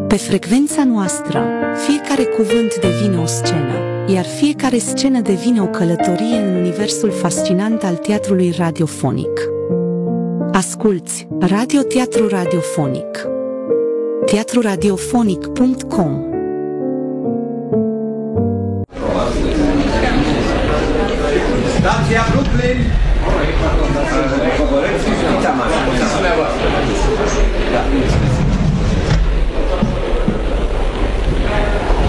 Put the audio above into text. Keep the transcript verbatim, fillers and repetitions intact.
Pe frecvența noastră, fiecare cuvânt devine o scenă, iar fiecare scenă devine o călătorie în universul fascinant al teatrului radiofonic. Asculți Radio Teatru Radiofonic. teatru radiofonic punct com. Stația Brooklyn!